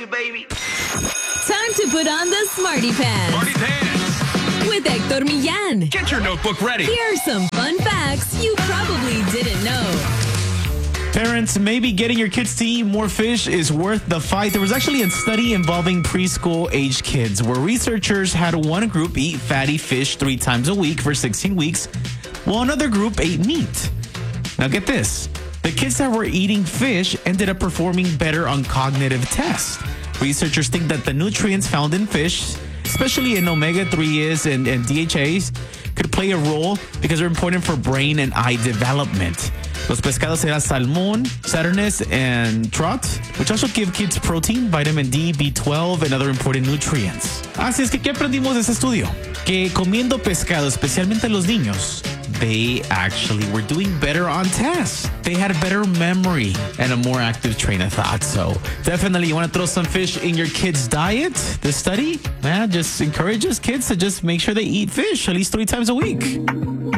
you, baby. Time to put on the Smarty Pants. Smarty Pants. With Hector Millán. Get your notebook ready. Here are some fun facts you probably didn't know. Parents, maybe getting your kids to eat more fish is worth the fight. There was actually a study involving preschool-aged kids where researchers had one group eat fatty fish 3 times a week for 16 weeks, while another group ate meat. Now get this. The kids that were eating fish ended up performing better on cognitive tests. Researchers think that the nutrients found in fish, especially in omega-3s and DHAs, could play a role because they're important for brain and eye development. Los pescados eran salmon, sardinas, and trout, which also give kids protein, vitamin D, B12, and other important nutrients. Así es que, ¿qué aprendimos de ese estudio? Que comiendo pescado, especialmente los niños, they actually were doing better on tests. They had a better memory and a more active train of thought. So definitely you want to throw some fish in your kids' diet. This study, just encourages kids to just make sure they eat fish at least 3 times a week.